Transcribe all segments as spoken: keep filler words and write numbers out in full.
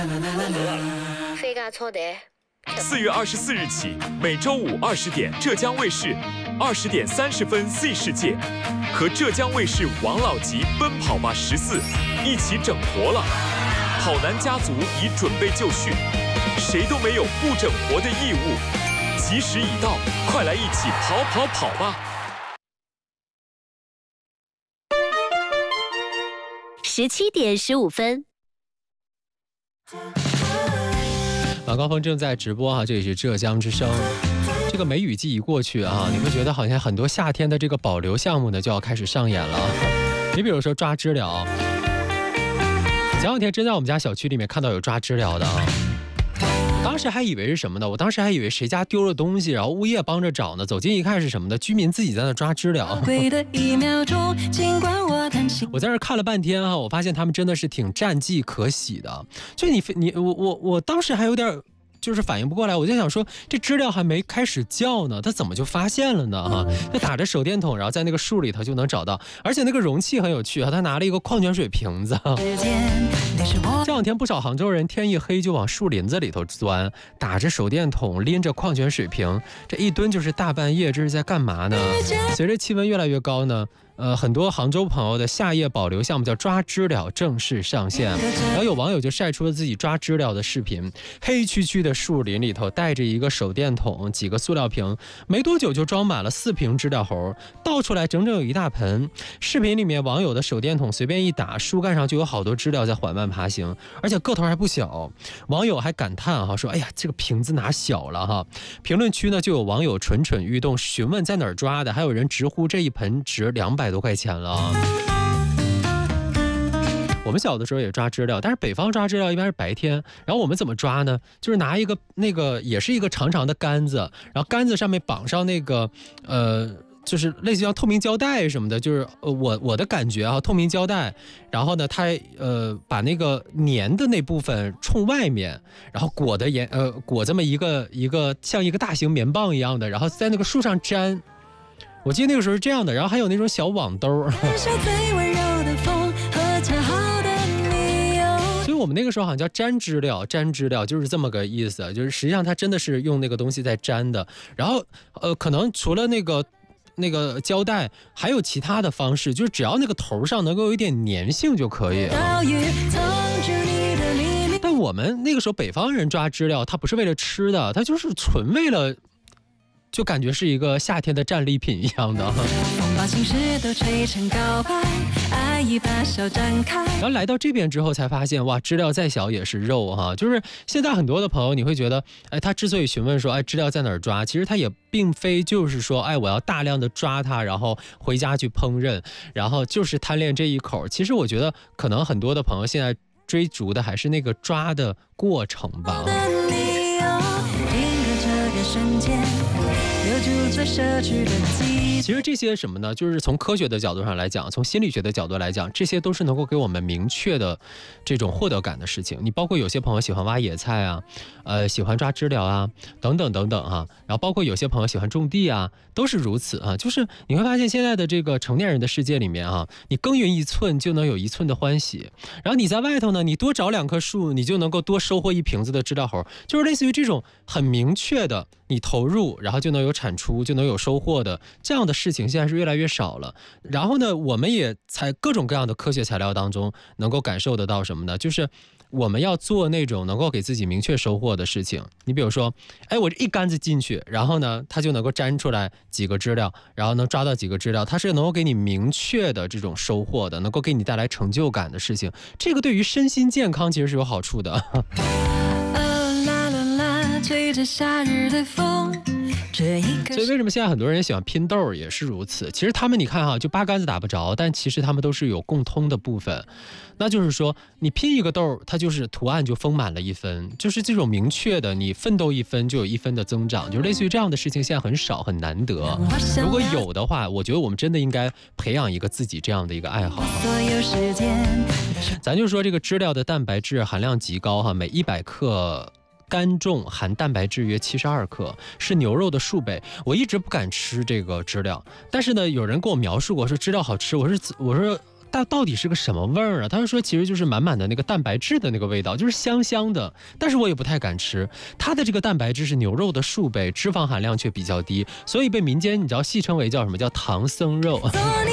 飛架錯的。 四月二十四日起，每周五二十点，浙江卫视二十点三十分 Z 世界和浙江卫视王老吉奔跑吧十四一起整活了。跑男家族已准备就绪，谁都没有不整活的义务。吉时已到，快来一起跑跑跑吧！ 十七点十五分。 晚高峰正在直播哈，这里是浙江之声。这个梅雨季一过去啊，你会觉得好像很多夏天的这个保留项目呢就要开始上演了。你比如说抓知了，前两天真在我们家小区里面看到有抓知了的啊。当时还以为是什么呢？我当时还以为谁家丢了东西，然后物业帮着找呢。走近一看是什么呢？居民自己在那抓知了。我在那看了半天哈，我发现他们真的是挺战绩可喜的。就你你我我我当时还有点就是反应不过来，我就想说这知了还没开始叫呢，它怎么就发现了呢？哈，它打着手电筒，然后在那个树里头就能找到，而且那个容器很有趣啊，他拿了一个矿泉水瓶子。这两天不少杭州人天一黑就往树林子里头钻，打着手电筒，拎着矿泉水瓶，这一蹲就是大半夜，这是在干嘛呢？随着气温越来越高呢，呃，很多杭州朋友的夏夜保留项目叫抓知了正式上线，然后有网友就晒出了自己抓知了的视频，黑黢黢的树林里头带着一个手电筒，几个塑料瓶，没多久就装满了四瓶知了猴，倒出来整整有一大盆。视频里面网友的手电筒随便一打，树干上就有好多知了在缓慢爬行，而且个头还不小。网友还感叹哈，说哎呀这个瓶子哪小了哈。评论区呢就有网友蠢蠢欲动，询问在哪儿抓的，还有人直呼这一盆值两百多块钱了啊。我们小的时候也抓知了，但是北方抓知了一般是白天，然后我们怎么抓呢？就是拿一个那个也是一个长长的杆子，然后杆子上面绑上那个呃就是类似于像透明胶带什么的，就是呃我我的感觉啊，透明胶带，然后呢它呃把那个粘的那部分冲外面，然后裹的严呃裹这么一个一个像一个大型棉棒一样的，然后在那个树上粘。我记得那个时候是这样的，然后还有那种小网兜。所以我们那个时候好像叫粘知了，粘知了就是这么个意思，就是实际上它真的是用那个东西在粘的。然后呃，可能除了那个那个胶带，还有其他的方式，就是只要那个头上能够有一点粘性就可以了。但我们那个时候北方人抓知了，它不是为了吃的，它就是纯为了。就感觉是一个夏天的战利品一样的。然后来到这边之后才发现，哇，知了再小也是肉哈。就是现在很多的朋友你会觉得，哎，他之所以询问说，哎，知了在哪儿抓，其实他也并非就是说，哎，我要大量的抓它，然后回家去烹饪，然后就是贪恋这一口。其实我觉得可能很多的朋友现在追逐的还是那个抓的过程吧。其实这些什么呢，就是从科学的角度上来讲，从心理学的角度来讲，这些都是能够给我们明确的这种获得感的事情。你包括有些朋友喜欢挖野菜啊，呃，喜欢抓知了啊，等等等等啊，然后包括有些朋友喜欢种地啊，都是如此啊。就是你会发现现在的这个成年人的世界里面啊，你耕耘一寸就能有一寸的欢喜，然后你在外头呢，你多找两棵树，你就能够多收获一瓶子的知了猴，就是类似于这种很明确的，你投入然后就能有产出，就能有收获的这样的事情，现在是越来越少了。然后呢，我们也在各种各样的科学材料当中能够感受得到什么呢？就是我们要做那种能够给自己明确收获的事情。你比如说，哎，我一竿子进去，然后呢，它就能够粘出来几个知了，然后能抓到几个知了，它是能够给你明确的这种收获的，能够给你带来成就感的事情。这个对于身心健康其实是有好处的。吹着夏日的风，所以为什么现在很多人喜欢拼豆也是如此。其实他们你看哈，就八竿子打不着，但其实他们都是有共通的部分。那就是说你拼一个豆，它就是图案就丰满了一分，就是这种明确的，你奋斗一分就有一分的增长，就类似于这样的事情现在很少很难得。如果有的话，我觉得我们真的应该培养一个自己这样的一个爱好。咱就说这个知了的蛋白质含量极高哈，每一百克干重含蛋白质约七十二克，是牛肉的数倍。我一直不敢吃这个知了，但是呢，有人跟我描述过说知了好吃，我说我说到到底是个什么味儿啊？他就说其实就是满满的那个蛋白质的那个味道，就是香香的，但是我也不太敢吃。它的这个蛋白质是牛肉的数倍，脂肪含量却比较低，所以被民间你知道戏称为叫什么叫唐僧肉。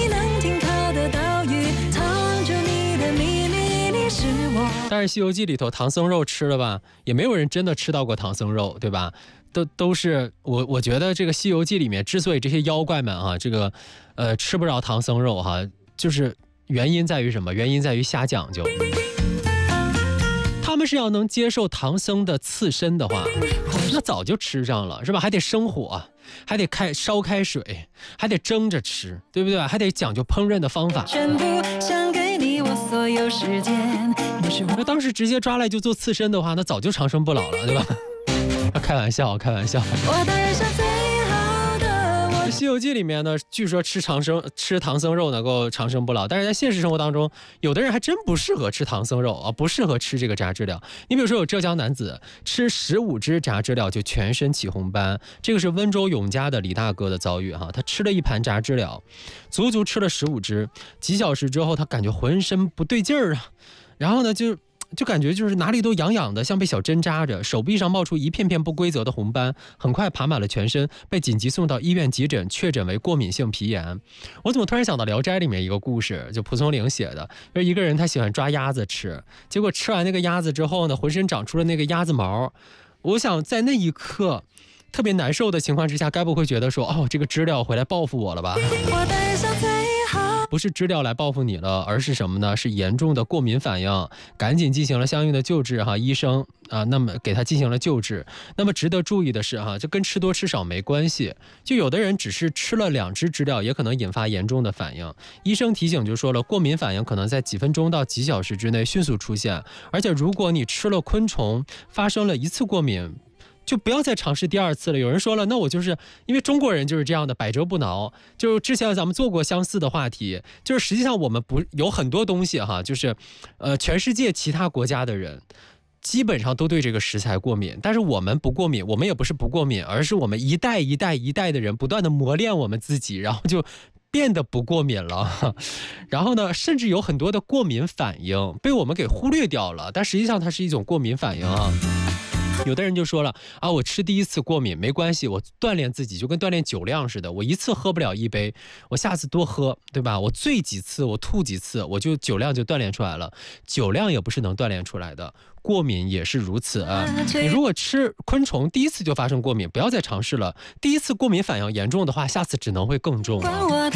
但是《西游记》里头唐僧肉吃了吧，也没有人真的吃到过唐僧肉，对吧？都都是我我觉得这个《西游记》里面之所以这些妖怪们啊，这个呃吃不着唐僧肉哈、啊，就是原因在于什么？原因在于瞎讲究。他们是要能接受唐僧的刺身的话，那早就吃上了，是吧？还得生火，还得开烧开水，还得蒸着吃，对不对？还得讲究烹饪的方法。全部想给你我所有时间。那当时直接抓来就做刺身的话，那早就长生不老了，对吧？开玩笑，开玩笑。我当然想最好的我。《西游记》里面呢，据说吃长生吃唐僧肉能够长生不老，但是在现实生活当中，有的人还真不适合吃唐僧肉啊，不适合吃这个炸知了。你比如说有浙江男子吃十五只炸知了就全身起红斑，这个是温州永嘉的李大哥的遭遇哈，他吃了一盘炸知了，足足吃了十五只，几小时之后他感觉浑身不对劲儿啊，然后呢就。就感觉就是哪里都痒痒的，像被小针扎着，手臂上冒出一片片不规则的红斑，很快爬满了全身，被紧急送到医院急诊，确诊为过敏性皮炎。我怎么突然想到《聊斋》里面一个故事，就蒲松龄写的，就是一个人他喜欢抓鸭子吃，结果吃完那个鸭子之后呢，浑身长出了那个鸭子毛。我想在那一刻特别难受的情况之下，该不会觉得说，哦，这个知了回来报复我了吧？我带上最好不是知了来报复你了，而是什么呢？是严重的过敏反应，赶紧进行了相应的救治哈，医生啊，那么给他进行了救治。那么值得注意的是哈，这跟吃多吃少没关系，就有的人只是吃了两只知了，也可能引发严重的反应。医生提醒就说了，过敏反应可能在几分钟到几小时之内迅速出现，而且如果你吃了昆虫，发生了一次过敏，就不要再尝试第二次了。有人说了，那我就是因为中国人就是这样的，百折不挠。就之前咱们做过相似的话题，就是实际上我们不有很多东西哈，就是呃，全世界其他国家的人基本上都对这个食材过敏，但是我们不过敏，我们也不是不过敏，而是我们一代一代一代的人不断的磨练我们自己，然后就变得不过敏了。然后呢，甚至有很多的过敏反应被我们给忽略掉了，但实际上它是一种过敏反应啊。有的人就说了啊，我吃第一次过敏没关系，我锻炼自己就跟锻炼酒量似的，我一次喝不了一杯，我下次多喝，对吧？我醉几次，我吐几次，我就酒量就锻炼出来了。酒量也不是能锻炼出来的，过敏也是如此啊。你如果吃昆虫第一次就发生过敏，不要再尝试了。第一次过敏反应严重的话，下次只能会更重啊。